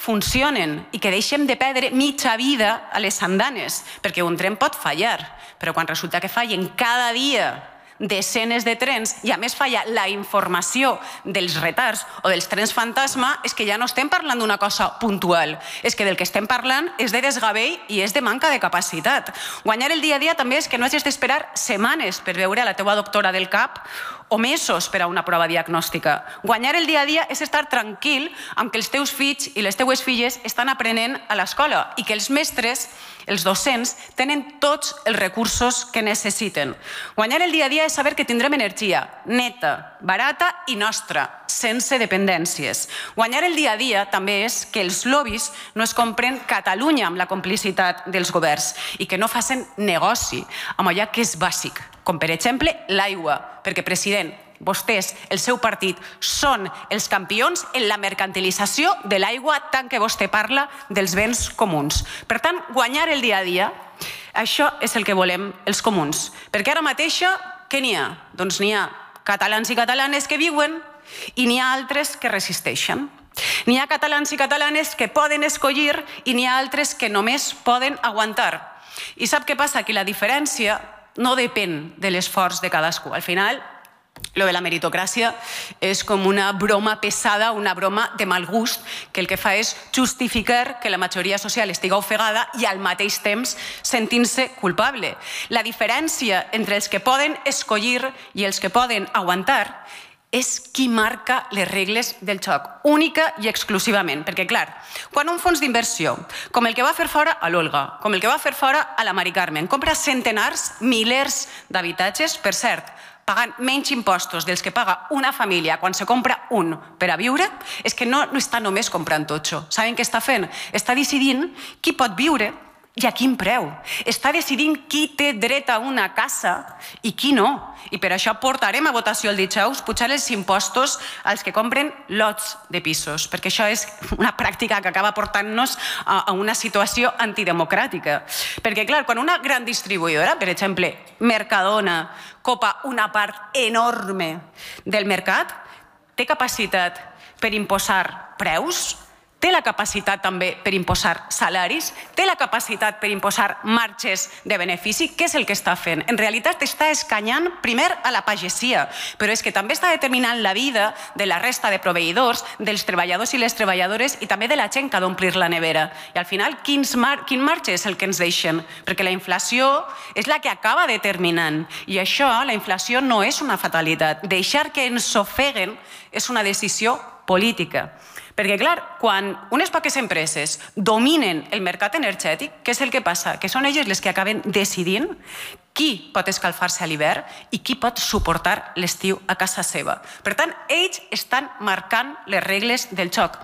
funcionen i que deixem de perdre mitja vida a les andanes, perquè un tren pot fallar, però quan resulta que fallen cada dia desenes de trens i a més falla la informació dels retards o dels trens fantasma, és que ja no estem parlant d'una cosa puntual, és que del que estem parlant és de desgavell i és de manca de capacitat. Guanyar el dia a dia també és que no hagis d'esperar setmanes per veure a la teva doctora del CAP o mesos per a una prova diagnòstica. Guanyar el dia a dia és estar tranquil amb que els teus fills i les teues filles estan aprenent a l'escola i que els mestres, els docents, tenen tots els recursos que necessiten. Guanyar el dia a dia és saber que tindrem energia neta, barata i nostra, sense dependències. Guanyar el dia a dia també és que els lobbys no es compren Catalunya amb la complicitat dels governs i que no facin negoci amb allò que és bàsic, com per exemple l'aigua, perquè, president, vostès, el seu partit, són els campions en la mercantilització de l'aigua tant que vostè parla dels béns comuns. Per tant, guanyar el dia a dia, això és el que volem els comuns. Perquè ara mateix, què n'hi ha? Doncs n'hi ha catalans i catalanes que viuen i n'hi ha altres que resisteixen. N'hi ha catalans i catalanes que poden escollir i n'hi ha altres que només poden aguantar. I sap què passa? Que la diferència no depèn de l'esforç de cadascú. Al final, lo de la meritocràcia és com una broma pesada, una broma de mal gust, que el que fa és justificar que la majoria social estigui ofegada i al mateix temps sentint-se culpable. La diferència entre els que poden escollir i els que poden aguantar és qui marca les regles del joc, única i exclusivament. Perquè, clar, quan un fons d'inversió, com el que va fer fora a l'Olga, com el que va fer fora a la Mari Carmen, compra centenars, milers d'habitatges, per cert, pagant menys impostos dels que paga una família quan se compra un per a viure, és que no està només comprant totxo. Saben què està fent? Està decidint qui pot viure i a quin preu. Està decidint qui té dret a una casa i qui no. I per això portarem a votació el dijous pujar els impostos als que compren lots de pisos, perquè això és una pràctica que acaba portant-nos a una situació antidemocràtica. Perquè, clar, quan una gran distribuïdora, per exemple, Mercadona, copa una part enorme del mercat, té capacitat per imposar preus, té la capacitat també per imposar salaris, té la capacitat per imposar marges de benefici. Què és el que està fent? En realitat està escanyant primer a la pagesia, però és que també està determinant la vida de la resta de proveïdors, dels treballadors i les treballadores i també de la gent que ha d'omplir la nevera. I al final, quin marge és el que ens deixen? Perquè la inflació és la que acaba determinant. I això, la inflació, no és una fatalitat. Deixar que ens ofeguen és una decisió política. Perquè, clar, quan unes poques empreses dominen el mercat energètic, què és el que passa? Que són elles les que acaben decidint qui pot escalfar-se a l'hivern i qui pot suportar l'estiu a casa seva. Per tant, ells estan marcant les regles del joc.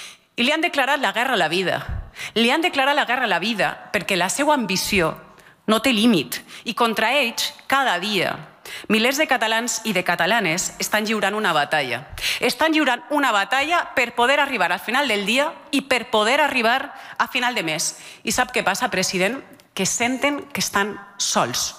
I li han declarat la guerra a la vida. Li han declarat la guerra a la vida perquè la seva ambició no té límit. I contra ells, cada dia, milers de catalans i de catalanes estan lliurant una batalla. Estan lliurant una batalla per poder arribar al final del dia i per poder arribar a final de mes. I sap què passa, president? Que senten que estan sols.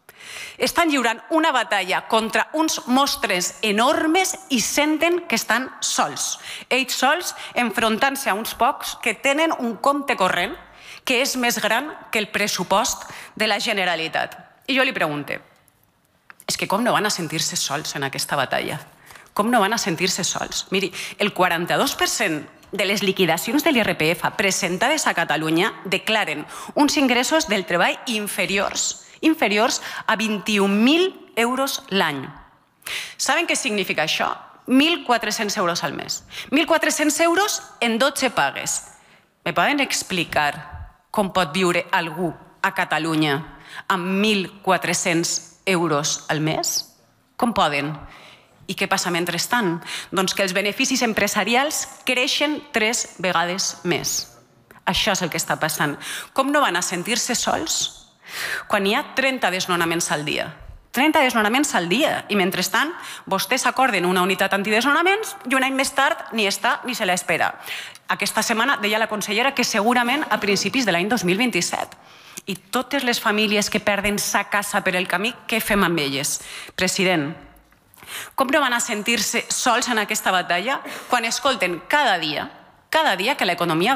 Estan lliurant una batalla contra uns monstres enormes i senten que estan sols. Ells sols enfrontant-se a uns pocs que tenen un compte corrent que és més gran que el pressupost de la Generalitat. I jo li pregunto, és que com no van a sentir-se sols en aquesta batalla? Com no van a sentir-se sols? Miri, el 42% de les liquidacions de l'IRPF presentades a Catalunya declaren uns ingressos del treball inferiors a 21.000 euros l'any. Saben què significa això? 1.400 euros al mes. 1.400 euros en 12 pagues. Me poden explicar com pot viure algú a Catalunya amb 1.400 euros al mes? Com poden? I què passa mentrestant? Doncs que els beneficis empresarials creixen 3 vegades més. Això és el que està passant. Com no van a sentir-se sols? Quan hi ha 30 desnonaments al dia. 30 desnonaments al dia. I mentrestant, vostès acorden una unitat antidesnonaments i un any més tard ni està ni se l'espera. Aquesta setmana deia la consellera que segurament a principis de l'any 2027. I totes les famílies que perden sa casa per el camí, què fem amb elles? President, com no van a sentir-se sols en aquesta batalla quan escolten cada dia que l'economia